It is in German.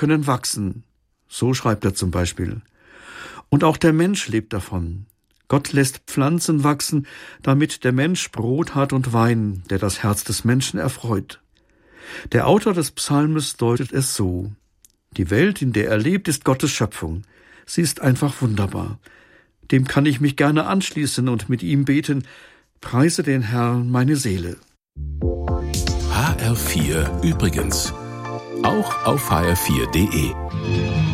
können wachsen. So schreibt er zum Beispiel. Und auch der Mensch lebt davon. Gott lässt Pflanzen wachsen, damit der Mensch Brot hat und Wein, der das Herz des Menschen erfreut. Der Autor des Psalmes deutet es so: Die Welt, in der er lebt, ist Gottes Schöpfung. Sie ist einfach wunderbar. Dem kann ich mich gerne anschließen und mit ihm beten: Preise den Herrn, meine Seele. HR4 übrigens. Auch auf hr4.de.